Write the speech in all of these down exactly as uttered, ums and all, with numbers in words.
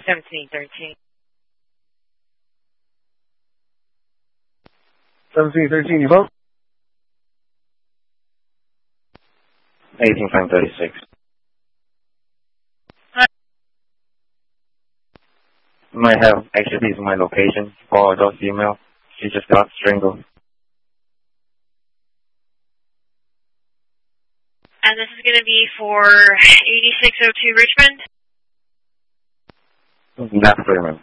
seventeen thirteen. seventeen thirteen, you vote? eighteen five thirty-six. Might have actually my location for adult female. She just got strangled. And this is going to be for eighty-six oh two Richmond? That's Richmond.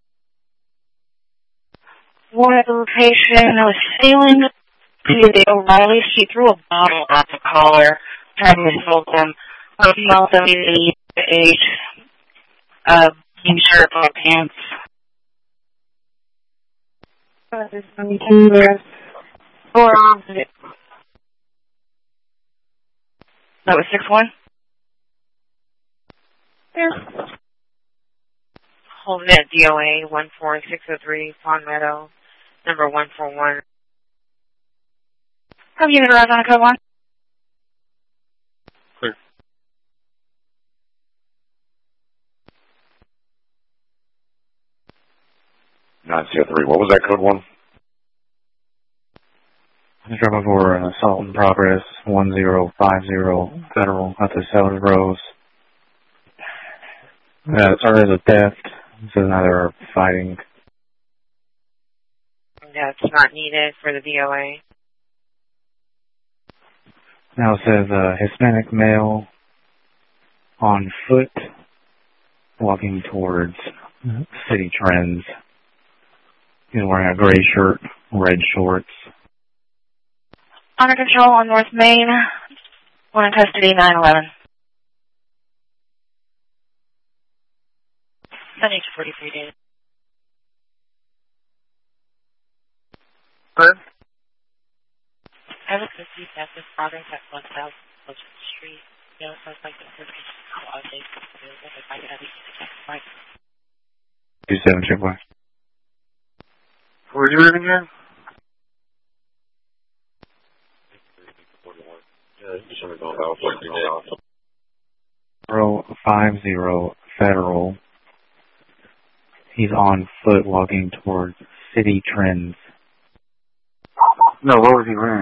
One location was stealing to the O'Reilly. She threw a bottle at the caller, trying to insult them. A female W age, uh, pink shirt, black pants. Four on it. That was six one? Yeah. Holding at D O A one four six oh three, Pond Meadow, number one four one. Have you arrived on a code one? Clear. nine zero three. What was that code one? Driving for an assault in progress, one zero five zero Federal at the Sellers Rose. Uh, it started as a theft, so now they're fighting. That's not needed for the D O A. Now it says uh, Hispanic male on foot walking towards City Trends. He's wearing a gray shirt, red shorts. Under control on North Main. One in custody, nine eleven. Sunday to forty-three days. Herb? I looked to see that this progress at one thousand Wilson Street. You know, it sounds like the service all day. If I could have you check my. two seven, check one. Where are you living here? Zero five zero Federal. He's on foot walking towards City Trends. No, what was he wearing?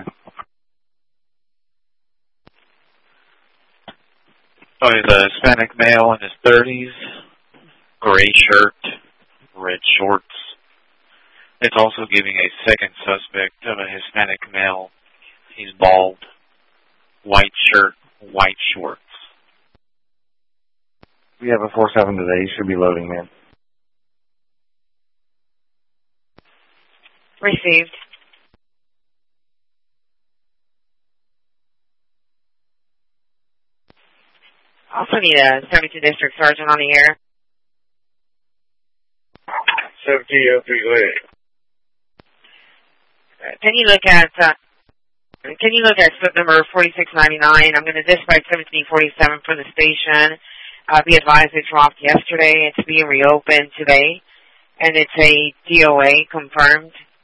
Oh, he's a Hispanic male in his thirties, gray shirt, red shorts. It's also giving a second suspect of a Hispanic male. He's bald, white shirt, white shorts. We have a four seven today. He should be loading, man. Received. Also need a seventy-two District Sergeant on the air. seventeen oh three, go ahead. Can you look at, uh, can you look at slip number forty-six ninety-nine? I'm going to dispatch seventeen forty-seven for the station. Uh, be advised it dropped yesterday. It's being reopened today. And it's a D O A confirmed.